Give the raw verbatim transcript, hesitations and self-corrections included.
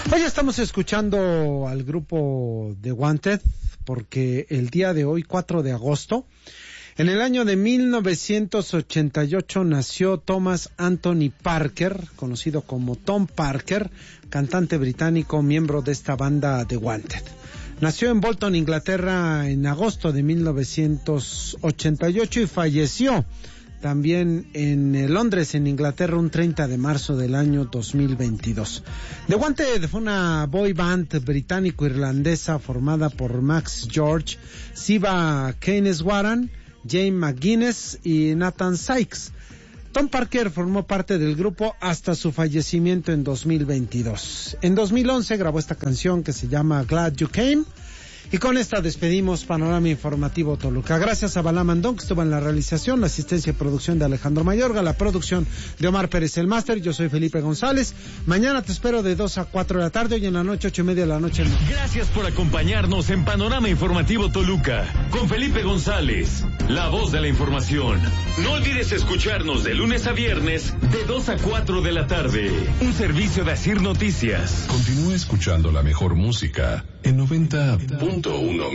Hoy estamos escuchando al grupo The Wanted porque el día de hoy, cuatro de agosto, en el año de mil novecientos ochenta y ocho nació Thomas Anthony Parker, conocido como Tom Parker, cantante británico, miembro de esta banda The Wanted. Nació en Bolton, Inglaterra, en agosto de mil novecientos ochenta y ocho y falleció también en Londres, en Inglaterra, un treinta de marzo del año dos mil veintidós. The Wanted fue una boy band británico-irlandesa formada por Max George, Siva Keyneswaran, Jane McGuinness y Nathan Sykes. Tom Parker formó parte del grupo hasta su fallecimiento en dos mil veintidós. En dos mil once grabó esta canción que se llama Glad You Came. Y con esta despedimos Panorama Informativo Toluca. Gracias a Balá Mandón, que estuvo en la realización, la asistencia y producción de Alejandro Mayorga, la producción de Omar Pérez el Máster. Yo soy Felipe González. Mañana te espero de dos a cuatro de la tarde, hoy en la noche, ocho y media de la noche. Gracias por acompañarnos en Panorama Informativo Toluca, con Felipe González, la voz de la información. No olvides escucharnos de lunes a viernes, de dos a cuatro de la tarde. Un servicio de Asir Noticias. Continúa escuchando la mejor música en noventa punto uno.